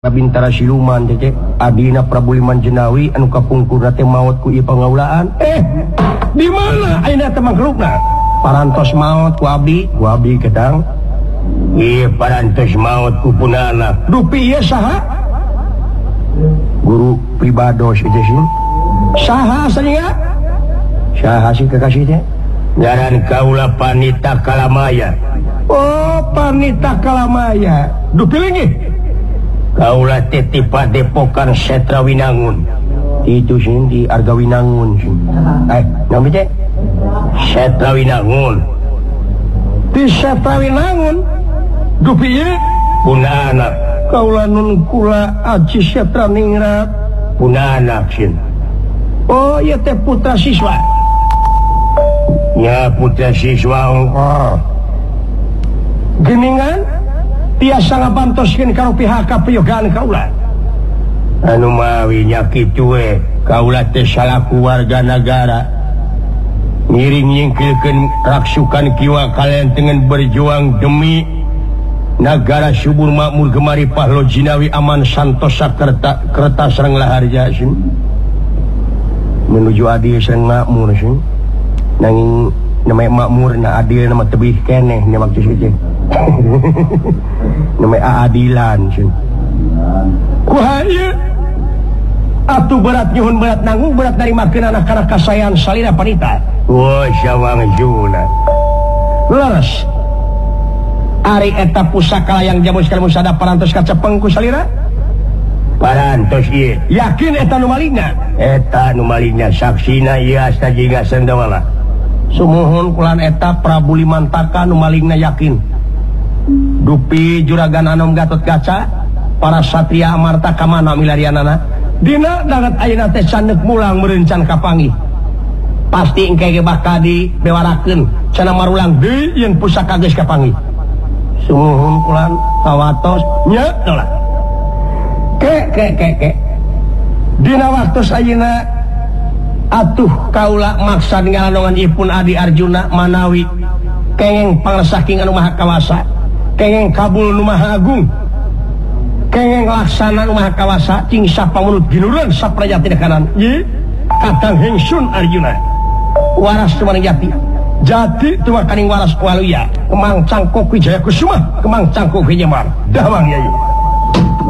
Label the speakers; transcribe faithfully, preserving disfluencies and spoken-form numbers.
Speaker 1: Bintara siluman cece adina Prabu Liman Jenawi anu kapungkur teh maut ku ieu pangaulaan. Eh di mana ayeuna teh mangklukna parantos maut ku abdi ku abdi kedang ieu parantos maut ku punana dupi ieu saha guru pribados ieu sih saha asalinya saha sih kekasih teh ngaran kaula Panita Kalamaya. Oh Panita Kalamaya dupi lagi kaula teh ti Padepokan Setra Winangun itu sih di Arga Winangun sih eh nama teh Setra Winangun di Setra Winangun dupi ieu punana kaula nun kula Aji Setra Ningrat punana sih. Oh ieu teh putra siswa ya putra siswa oh geningan tiasa ngabantoskeun karo pihak kapiyogaan kaula anu mawi nya kitu we kaula teh salaku warga negara ngiring nyingkilkeun raksukan kiwa kalian dengan berjuang demi negara subur makmur gemari Pahlo Jinawi aman santosa kerta kerta sareng laharja sin menuju adil sareng makmur sin nanging namanya makmur na adil nama tebih keneh nya maksud ieu namanya adilan sih. Kuhaya atuh berat nyuhun berat nanggung berat dari makin anak-anak kasayan salina Panita. Wah syawang juna leres ari eta pusaka yang jamu sekali musada parantos kacepeng ku salira parantos ieu yakin eta nu malingna eta nu malingna saksina ieu asta jiga sendawala sumuhun kulan eta Prabu Limantaka nu malingna yakin dupi juragan Anom Gatot Kaca para satria amarta kamana milarianana dina dangat ayeuna teh candeuk mulang merencan kapangi pasti engke ge bakal dibewarakeun cenah marulang deui yen pusaka geus kapangi sumuhun kulan kawatos nya teulah ke ke ke ke dina waktos ayeuna atuh kaula maksa ngalanongan ipun Adi Arjuna manawi kengeng pangrasaking anu maha kawasa kengeng kabul nu maha agung kengeng laksana nu maha kawasa cing sapamunut ginureun saprajati kanan ye Kakang Hengsun Arjuna waras tu maneh jati jati tu kaning waras waluya kemang cangkok Wijaya Kusuma kemang cangkok Wijamar dawang yayu